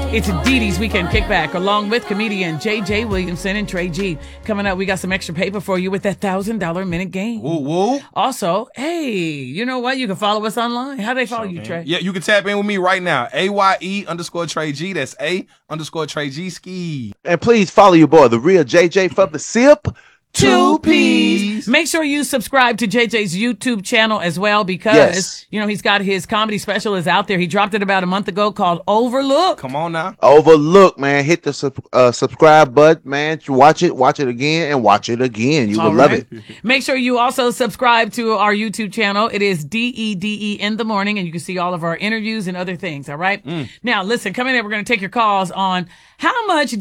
It's Dee Dee's Weekend Kickback, along with comedian J.J. Williamson and Trey G. Coming up, we got some extra paper for you with that $1,000 minute game. Woo woo. Also, hey, you know what? You can follow us online. How do they follow you, Trey? Yeah, you can tap in with me right now. AYE_Trey G. That's A_Trey G ski. And please follow your boy, the real JJ from the SIP. 2 P's. Make sure you subscribe to JJ's YouTube channel as well because, you know, he's got his comedy special is out there. He dropped it about a month ago called Overlook. Come on now. Overlook, man. Hit the subscribe button, man. Watch it again, and watch it again. You will love it. Make sure you also subscribe to our YouTube channel. It is DEDE in the morning, and you can see all of our interviews and other things, all right? Now, listen, coming in, we're going to take your calls on how much